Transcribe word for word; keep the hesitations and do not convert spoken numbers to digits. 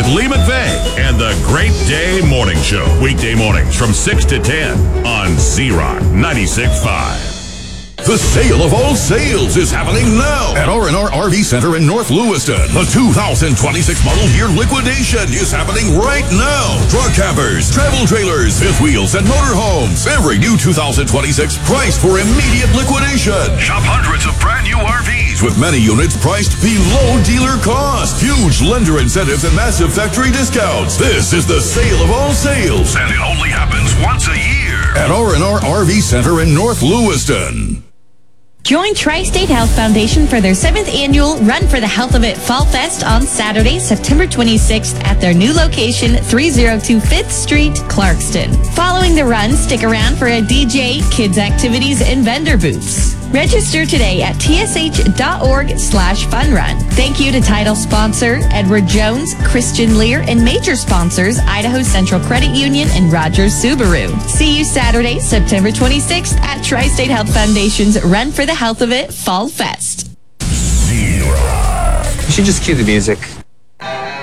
with Lee McVeigh and the Great Day Morning Show. Weekday mornings from six to ten on Z-Rock ninety-six point five. The sale of all sales is happening now at R and R R V Center in North Lewiston. The two thousand twenty-six model year liquidation is happening right now. Truck campers, travel trailers, fifth wheels, and motorhomes. Every new two thousand twenty-six priced for immediate liquidation. Shop hundreds of brand new R Vs with many units priced below dealer cost. Huge lender incentives and massive factory discounts. This is the sale of all sales, and it only happens once a year at R and R R V Center in North Lewiston. Join Tri-State Health Foundation for their seventh annual Run for the Health of It Fall Fest on Saturday, September twenty-sixth at their new location, three oh two Fifth Street, Clarkston. Following the run, stick around for a D J, kids activities, and vendor booths. Register today at tsh.org slash funrun. Thank you to title sponsor Edward Jones, Christian Lear, and major sponsors Idaho Central Credit Union and Rogers Subaru. See you Saturday, September twenty-sixth at Tri-State Health Foundation's Run for the Health of It Fall Fest. You should just cue the music.